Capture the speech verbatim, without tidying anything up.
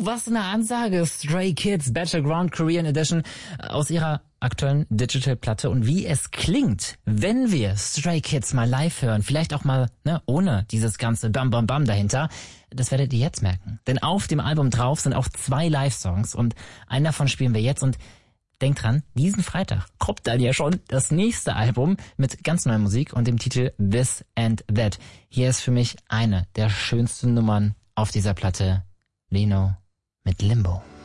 was eine Ansage. Stray Kids, Battleground Korean Edition aus ihrer aktuellen Digital-Platte. Und wie es klingt, wenn wir Stray Kids mal live hören, vielleicht auch mal ne, ohne dieses ganze Bam Bam Bam dahinter, das werdet ihr jetzt merken. Denn auf dem Album drauf sind auch zwei Live-Songs und einen davon spielen wir jetzt. Und denkt dran, diesen Freitag kommt dann ja schon das nächste Album mit ganz neuer Musik und dem Titel This and That. Hier ist für mich eine der schönsten Nummern auf dieser Platte, Lino mit Limbo.